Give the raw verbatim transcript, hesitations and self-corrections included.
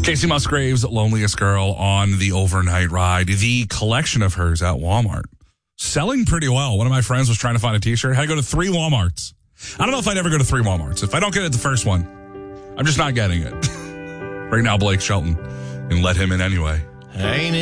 Casey Musgraves, Loneliest Girl on the overnight ride. The collection of hers at Walmart. Selling pretty well. One of my friends was trying to find a t-shirt. Had to go to three Walmarts. I don't know if I'd ever go to three Walmarts. If I don't get it the first one, I'm just not getting it. Right now, Blake Shelton, and let him in anyway. Ain't it